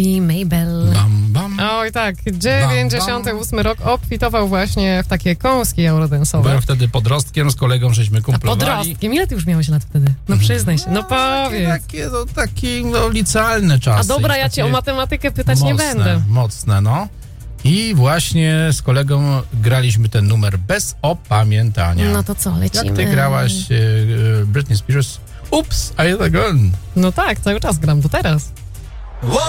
I Mabel. Bam, bam. Oj tak, 98 rok obfitował właśnie w takie kąski eurodensowe. Byłem wtedy podrostkiem, z kolegą żeśmy kumplowali. Podrostkiem? Ile ty już miałeś lat wtedy? No przyznaj się, no powiedz. Taki licealny czas. A dobra, ja cię o matematykę pytać nie będę. Mocne, no. I właśnie z kolegą graliśmy ten numer bez opamiętania. No to co, lecimy. Jak ty grałaś Britney Spears? Oops, I hit a gun. No tak, cały czas gram, do teraz.